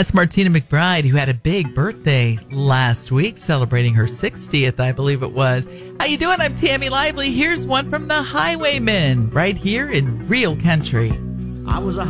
That's Martina McBride, who had a big birthday last week, celebrating her 60th, I believe it was. How you doing? I'm Tammy Lively. Here's one from the Highwaymen, right here in Real Country. I was a